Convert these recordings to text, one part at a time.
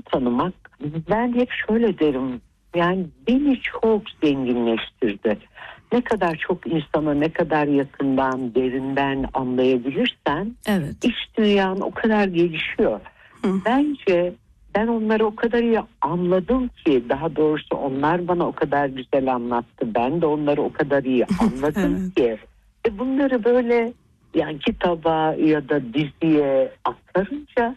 tanımak, ben hep şöyle derim, yani beni çok zenginleştirdi. Ne kadar çok insana ne kadar yakından, derinden anlayabilirsen Evet. iç dünyan o kadar gelişiyor. Bence ben onları o kadar iyi anladım ki, daha doğrusu onlar bana o kadar güzel anlattı. Ben de onları o kadar iyi anladım ki. Bunları böyle yani kitaba ya da diziye aktarınca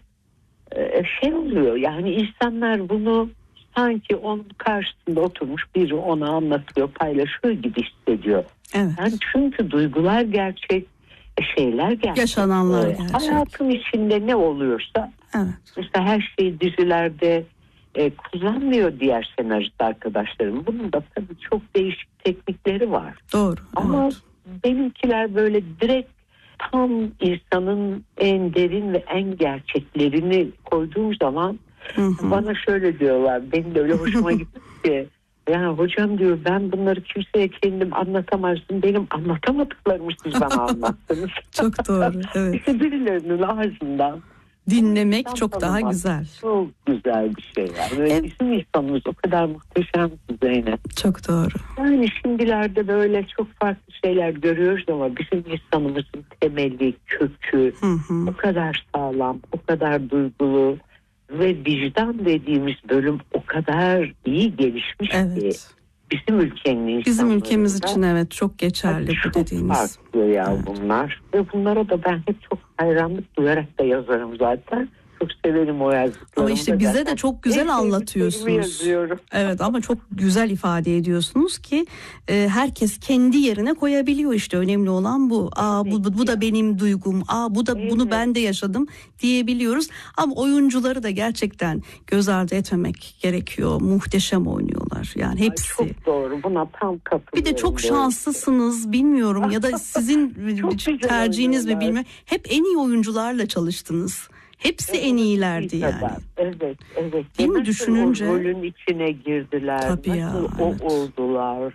şey oluyor. Yani insanlar bunu sanki onun karşısında oturmuş biri ona anlatıyor, paylaşıyor gibi hissediyor. Evet. Yani çünkü duygular gerçek, şeyler gerçek. Yaşananlar gerçek. Hayatın içinde ne oluyorsa, evet. mesela her şeyi dizilerde kullanmıyor diğer senarist arkadaşlarım. Bunun da tabii çok değişik teknikleri var. Doğru. Ama evet. benimkiler böyle direkt tam insanın en derin ve en gerçeklerini koyduğum zaman bana şöyle diyorlar. Benim de öyle hoşuma gitti ki. Ya hocam diyor, ben bunları kimseye kendim anlatamazdım. Benim anlatamadıklarımı siz bana anlattınız. Çok doğru. Evet. İşte birilerinin ağzından dinlemek çok daha güzel. Çok güzel bir şey yani. Bizim insanımız o kadar muhteşem ki Zeynep. Çok doğru. Yani şimdilerde böyle çok farklı şeyler görüyoruz ama bizim insanımızın temeli, kökü o kadar sağlam, o kadar duygulu ve vicdan dediğimiz bölüm o kadar iyi gelişmiş ki bizim ülkenin insanları. Bizim ülkemiz için evet çok geçerli bu dediğiniz. Çok farklı ya bunlar ve bunlara da ben hep çok hayranlık duyarak da yazarım zaten. Çok severim o yazdıklarımı. Ama işte bize de çok güzel anlatıyorsunuz. Evet, ama çok güzel ifade ediyorsunuz ki herkes kendi yerine koyabiliyor, işte önemli olan bu. Bu da benim duygum. Bunu ben de yaşadım diyebiliyoruz. Ama oyuncuları da gerçekten göz ardı etmemek gerekiyor. Muhteşem oynuyorlar. Yani hepsi. Çok doğru. Buna tam katılıyorum. Bir de çok şanslısınız, bilmiyorum ya da sizin tercihiniz mi bilmiyorum. Hep en iyi oyuncularla çalıştınız. Hepsi en iyilerdi yani. Evet. Değil mi, düşününce? O rolün içine girdiler. Tabii nasıl evet. o oldular.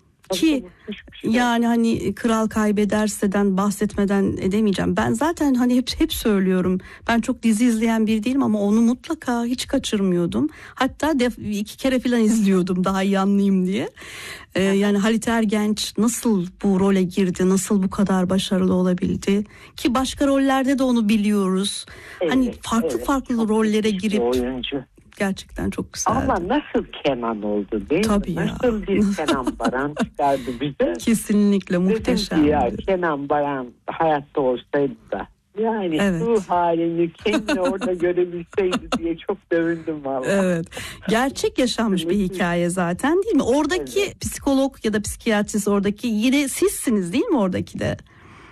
Ki yani hani Kral Kaybederse'den bahsetmeden edemeyeceğim. Ben zaten hani hep söylüyorum. Ben çok dizi izleyen biri değilim ama onu mutlaka hiç kaçırmıyordum. Hatta 2 kere falan izliyordum daha iyi anlayayım diye. Yani Halit Ergenç nasıl bu role girdi? Nasıl bu kadar başarılı olabildi? Ki başka rollerde de onu biliyoruz. Hani farklı rollere girip oyuncu. Gerçekten çok güzeldi. Ama nasıl Kenan oldu değil Tabii mi? Nasıl bir Kenan Baran çıkardı bize? Kesinlikle muhteşem. Ya Kenan Baran hayatta olsaydı da yani bu halini kendi orada görebilseydi diye çok dövündüm vallahi. Evet. Gerçek yaşanmış bir hikaye zaten değil mi? Oradaki psikolog ya da psikiyatrist oradaki yine sizsiniz değil mi oradaki de?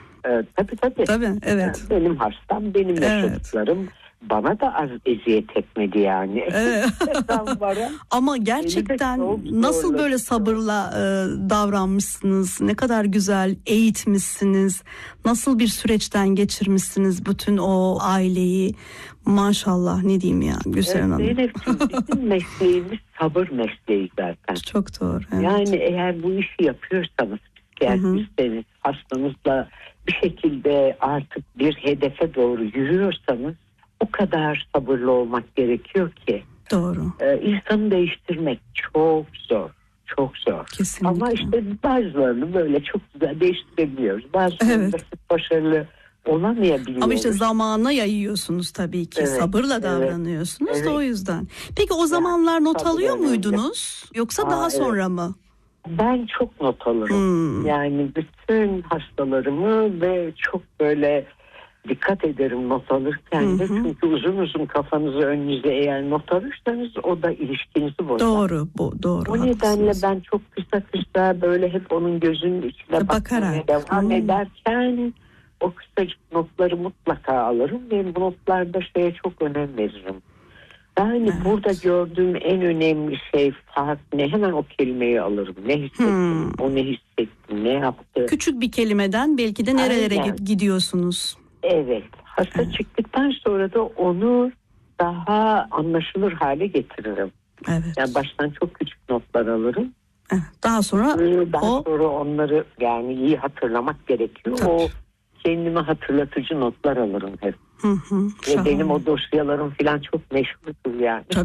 Tabii. Evet. Benim hastam, benim yaşadıklarım. Bana da az eziyet etmedi yani. Evet. Ama gerçekten nasıl böyle sabırla davranmışsınız, ne kadar güzel eğitmişsiniz, nasıl bir süreçten geçirmişsiniz bütün o aileyi, maşallah, ne diyeyim ya Gülseren Hanım. Zeynep'ciğim, bizim mesleğimiz sabır mesleği zaten. Çok doğru. Evet. Yani eğer bu işi yapıyorsanız, psikiyatristseniz, hastanızla bir şekilde artık bir hedefe doğru yürüyorsanız, o kadar sabırlı olmak gerekiyor ki. Doğru. İnsanı değiştirmek çok zor. Çok zor. Kesinlikle. Ama işte bazılarını böyle çok güzel değiştirebiliyoruz. Bazılarını da başarılı olamayabiliyoruz. Ama işte zamana yayıyorsunuz tabii ki. Sabırla davranıyorsunuz da o yüzden. Peki o zamanlar not alıyor muydunuz? Yoksa daha sonra mı? Ben çok not alırım. Yani bütün hastalarımı ve çok böyle dikkat ederim not alırken de. Çünkü uzun uzun kafanızı önünüze eğer not alırsanız o da ilişkinizi bozar. Doğru. O nedenle ben çok kısa böyle hep onun gözünün içine bakarak devam ederken o kısacık notları mutlaka alırım ve bu notlarda şeye çok önem veririm. Yani burada gördüğüm en önemli şey fark ne? Hemen o kelimeyi alırım. Ne hissettim, o ne hissetti, ne yaptı. Küçük bir kelimeden belki de nerelere gidiyorsunuz. Evet. Hasta çıktıktan sonra da onu daha anlaşılır hale getiririm. Evet. Yani baştan çok küçük notlar alırım. Daha sonra sonra onları yani iyi hatırlamak gerekiyor. Tabii. O kendime hatırlatıcı notlar alırım hep. Ve benim o dosyalarım falan çok meşhurdur yani.